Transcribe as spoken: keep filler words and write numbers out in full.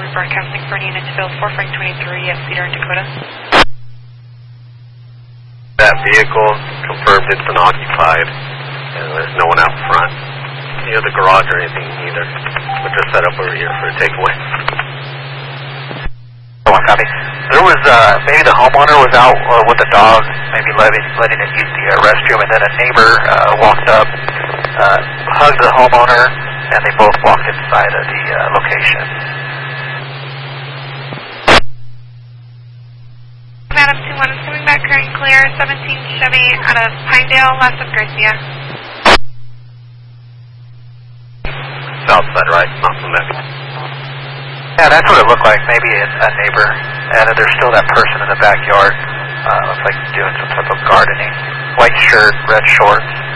broadcasting for an unit to field four Frank twenty-three at Cedar in Dakota. That vehicle confirmed it's been occupied, and there's no one out front near the garage or anything either. We're just set up over here for a takeaway. One copy. There was, uh, maybe the homeowner was out uh, with the dog, maybe letting, letting it use the uh, restroom, and then a neighbor uh, walked up, uh, hugged the homeowner, and they both walked inside of the uh, location. Madam two one is coming back current clear, seventeen Chevy out of Pinedale, left of Garcia. South side, right? Not from that. Yeah, that's what it looked like, maybe a, a neighbor, and there's still that person in the backyard, uh, looks like doing some type of gardening, white shirt, red shorts.